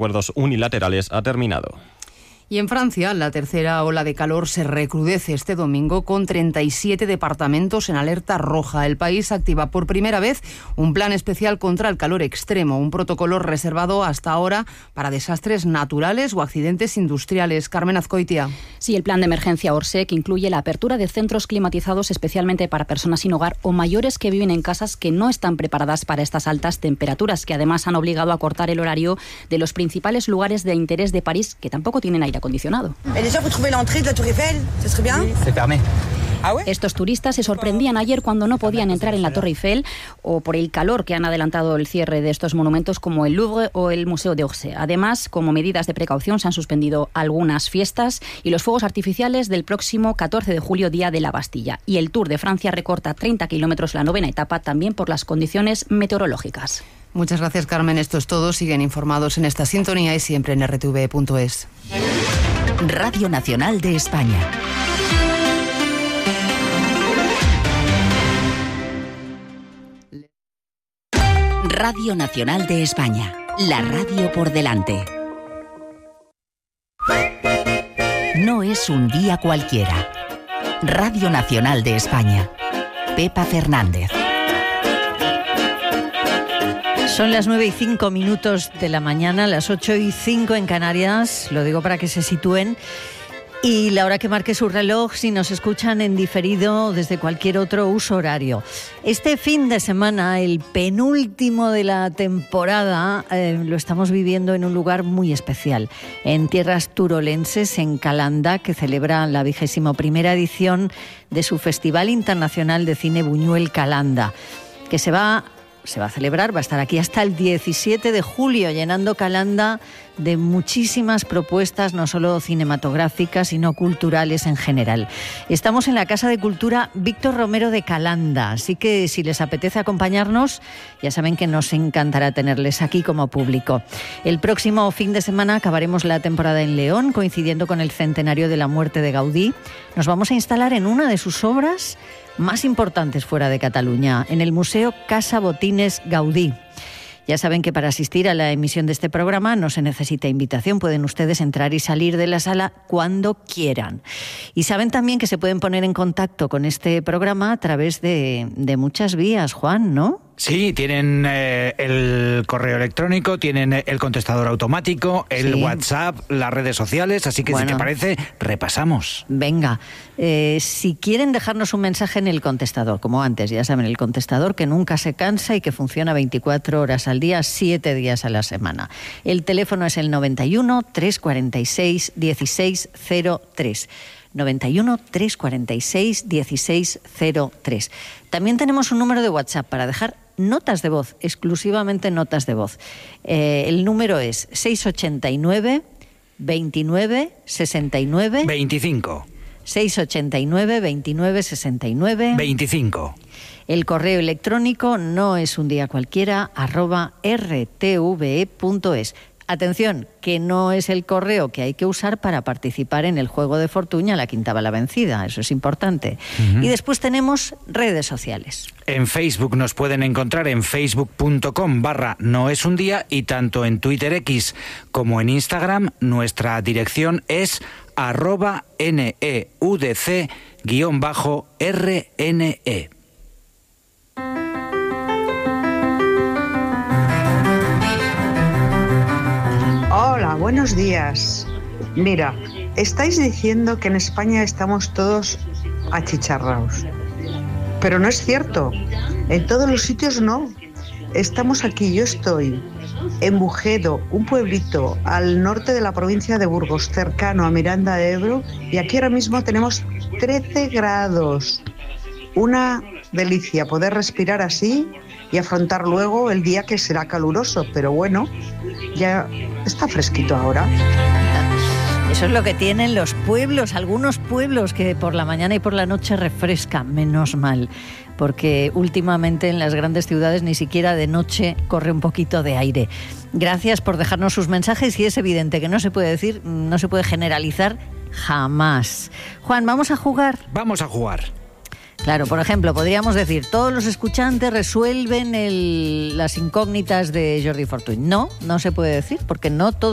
acuerdos unilaterales ha terminado. Y en Francia, la tercera ola de calor se recrudece este domingo con 37 departamentos en alerta roja. El país activa por primera vez un plan especial contra el calor extremo, un protocolo reservado hasta ahora para desastres naturales o accidentes industriales. Carmen Azcoitia. Sí, el plan de emergencia Orsec incluye la apertura de centros climatizados especialmente para personas sin hogar o mayores que viven en casas que no están preparadas para estas altas temperaturas, que además han obligado a cortar el horario de los principales lugares de interés de París, que tampoco tienen aire acondicionado. Estos turistas se sorprendían ayer cuando no podían entrar en la Torre Eiffel o por el calor que han adelantado el cierre de estos monumentos como el Louvre o el Museo d'Orsay. Además, como medidas de precaución, se han suspendido algunas fiestas y los fuegos artificiales del próximo 14 de julio, Día de la Bastilla. Y el Tour de Francia recorta 30 kilómetros la novena etapa, también por las condiciones meteorológicas. Muchas gracias, Carmen. Esto es todo. Siguen informados en esta sintonía y siempre en rtv.es. Radio Nacional de España. Radio Nacional de España. La radio por delante. No es un día cualquiera. Radio Nacional de España. Pepa Fernández. Son las 9:05 de la mañana, las 8:05 en Canarias, lo digo para que se sitúen, y la hora que marque su reloj si nos escuchan en diferido desde cualquier otro uso horario. Este fin de semana, el penúltimo de la temporada, lo estamos viviendo en un lugar muy especial, en tierras turolenses, en Calanda, que celebra la 21ª edición de su Festival Internacional de Cine Buñuel Calanda, que se va a celebrar, va a estar aquí hasta el 17 de julio, llenando Calanda de muchísimas propuestas, no solo cinematográficas, sino culturales en general. Estamos en la Casa de Cultura Víctor Romero de Calanda, así que si les apetece acompañarnos, ya saben que nos encantará tenerles aquí como público. El próximo fin de semana acabaremos la temporada en León, coincidiendo con el centenario de la muerte de Gaudí. Nos vamos a instalar en una de sus obras más importantes fuera de Cataluña, en el Museo Casa Botines Gaudí. Ya saben que para asistir a la emisión de este programa no se necesita invitación, pueden ustedes entrar y salir de la sala cuando quieran. Y saben también que se pueden poner en contacto con este programa a través de muchas vías, Juan, ¿no? Sí, tienen el correo electrónico, tienen el contestador automático, el WhatsApp, las redes sociales, así que bueno, si te parece, repasamos. Venga, si quieren dejarnos un mensaje en el contestador, como antes, ya saben, el contestador que nunca se cansa y que funciona 24 horas al día, 7 días a la semana. El teléfono es el 91 346 1603. 91 346 1603. También tenemos un número de WhatsApp para dejar notas de voz, exclusivamente notas de voz. El número es 689 29 69 25. 689 29 69 25. El correo electrónico no es un día cualquiera @rtve.es. Atención, que no es el correo que hay que usar para participar en el juego de fortuna, la quinta bala vencida, eso es importante. Y después tenemos redes sociales. En Facebook nos pueden encontrar en facebook.com/noesundía y tanto en Twitter X como en Instagram nuestra dirección es @neudc_rne. Hola, buenos días. Mira, estáis diciendo que en España estamos todos achicharrados, pero no es cierto. En todos los sitios no. Estamos aquí, yo estoy en Bujedo, un pueblito al norte de la provincia de Burgos, cercano a Miranda de Ebro, y aquí ahora mismo tenemos 13 grados. Una delicia poder respirar así y afrontar luego el día que será caluroso, pero bueno, ya está fresquito ahora. Eso es lo que tienen los pueblos, algunos pueblos que por la mañana y por la noche refrescan, menos mal, porque últimamente en las grandes ciudades ni siquiera de noche corre un poquito de aire. Gracias por dejarnos sus mensajes y es evidente que no se puede decir, no se puede generalizar jamás. Juan, ¿vamos a jugar? Vamos a jugar. Claro, por ejemplo, podríamos decir, todos los escuchantes resuelven las incógnitas de Jordi Fortuny. No, no se puede decir, porque no todos